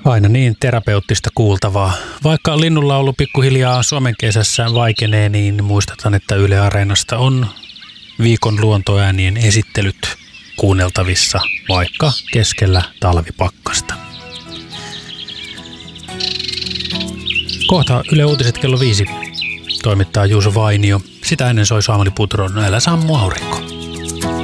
Aina niin terapeuttista kuultavaa. Vaikka linnunlaulu pikkuhiljaa Suomen kesässä vaikenee, niin muistetaan, että Yle Areenasta on viikon luontoäänien esittelyt kuunneltavissa vaikka keskellä talvipakkasta. Kohta Yle Uutiset kello 5 toimittaa Juuso Vainio. Sitä ennen soi Saamali Putron Älä sammu aurinko.